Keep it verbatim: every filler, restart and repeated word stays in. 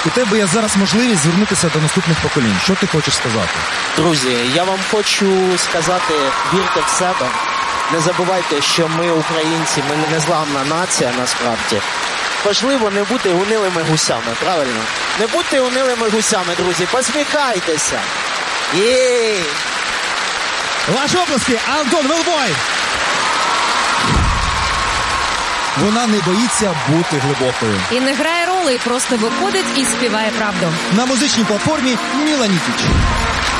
У тебе є зараз можливість звернутися до наступних поколінь. Що ти хочеш сказати? Друзі, я вам хочу сказати, вірте в себе. Не забувайте, що ми українці, ми незламна нація насправді. Важливо не бути унилими гусями, правильно? Не будьте унилими гусями, друзі, посміхайтеся. Єй! Ваші оплески, Антон Велбой! Вона не боїться бути глибокою. І не грає роли, просто виходить і співає правду. На музичній платформі Міла Нікіч.